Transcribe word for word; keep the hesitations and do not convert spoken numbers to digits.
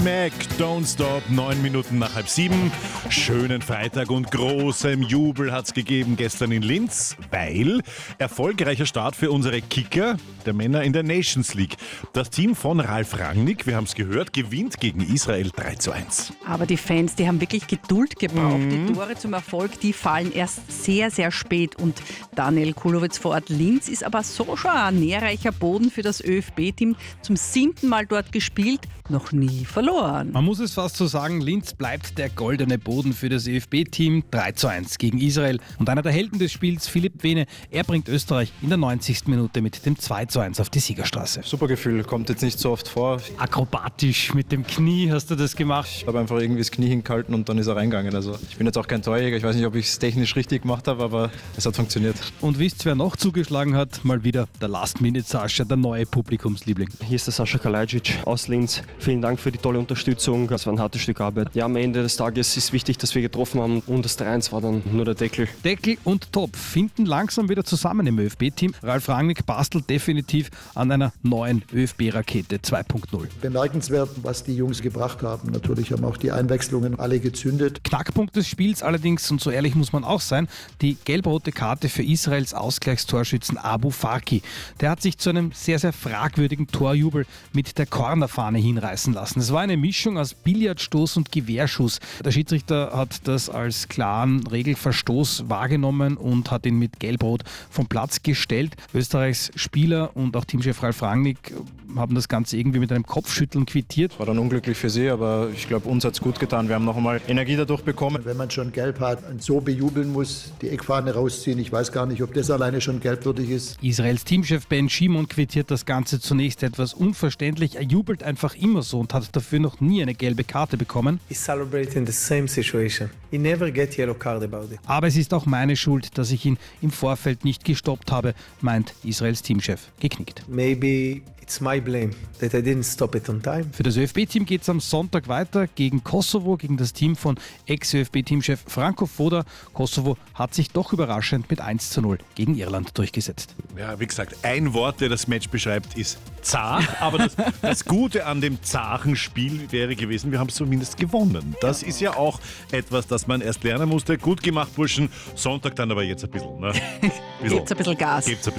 Mac, Don't Stop, neun Minuten nach halb sieben. Schönen Freitag und großem Jubel hat's gegeben gestern in Linz, weil erfolgreicher Start für unsere Kicker der Männer in der Nations League. Das Team von Ralf Rangnick, wir haben es gehört, gewinnt gegen Israel drei zu eins. Aber die Fans, die haben wirklich Geduld gebraucht. Mhm. Die Tore zum Erfolg, die fallen erst sehr, sehr spät. Und Daniel Kulowitz vor Ort Linz ist aber so schon ein nährreicher Boden für das ÖFB-Team. Zum siebten Mal dort gespielt, noch nie verloren. Man muss es fast so sagen, Linz bleibt der goldene Boden für das ÖFB-Team. drei zu eins gegen Israel. Und einer der Helden des Spiels, Philipp Wehne, er bringt Österreich in der neunzigsten Minute mit dem zwei zu eins auf die Siegerstraße. Super Gefühl, kommt jetzt nicht so oft vor. Akrobatisch mit dem Knie hast du das gemacht. Ich habe einfach irgendwie das Knie hingehalten und dann ist er reingegangen. Also ich bin jetzt auch kein Torjäger, ich weiß nicht, ob ich es technisch richtig gemacht habe, aber es hat funktioniert. Und wisst ihr, wer noch zugeschlagen hat? Mal wieder der Last-Minute-Sascha, der neue Publikumsliebling. Hier ist der Sascha Kalajdzic aus Linz. Vielen Dank für die tolle Unterstützung. Das war ein hartes Stück Arbeit. Ja, am Ende des Tages ist wichtig, dass wir getroffen haben und das drei eins war dann nur der Deckel. Deckel und Topf finden langsam wieder zusammen im ÖFB-Team. Ralf Rangnick bastelt definitiv an einer neuen ÖFB-Rakete zwei Punkt null. Bemerkenswert, was die Jungs gebracht haben. Natürlich haben auch die Einwechslungen alle gezündet. Knackpunkt des Spiels allerdings, und so ehrlich muss man auch sein, die gelb-rote Karte für Israels Ausgleichstorschützen Abu Farki. Der hat sich zu einem sehr, sehr fragwürdigen Torjubel mit der Cornerfahne hinreißen lassen. Es war eine Mischung aus Billardstoß und Gewehrschuss. Der Schiedsrichter hat das als klaren Regelverstoß wahrgenommen und hat ihn mit Gelb-Rot vom Platz gestellt. Österreichs Spieler und auch Teamchef Ralf Rangnick haben das Ganze irgendwie mit einem Kopfschütteln quittiert. War dann unglücklich für sie, aber ich glaube, uns hat es gut getan. Wir haben noch einmal Energie dadurch bekommen. Wenn man schon gelb hat und so bejubeln muss, die Eckfahne rausziehen, ich weiß gar nicht, ob das alleine schon gelbwürdig ist. Israels Teamchef Ben Shimon quittiert das Ganze zunächst etwas unverständlich. Er jubelt einfach immer so und hat dafür noch nie eine gelbe Karte bekommen. He's celebrating the same situation. He never get yellow card about it. Aber es ist auch meine Schuld, dass ich ihn im Vorfeld nicht gestoppt habe, meint Israels Teamchef geknickt. Maybe it's my blame that I didn't stop it on time. Für das ÖFB-Team geht es am Sonntag weiter gegen Kosovo, gegen das Team von Ex-ÖFB-Teamchef Franco Foda. Kosovo hat sich doch überraschend mit eins zu null gegen Irland durchgesetzt. Ja, wie gesagt, ein Wort, der das Match beschreibt, ist zart. Aber das, das Gute an dem zachen Spiel wäre gewesen, wir haben es zumindest gewonnen. Das ist ja auch etwas, das man erst lernen musste. Gut gemacht, Burschen. Sonntag dann aber jetzt ein bisschen. Ne? bisschen. Jetzt ein bisschen Gas. Gebt's ein bisschen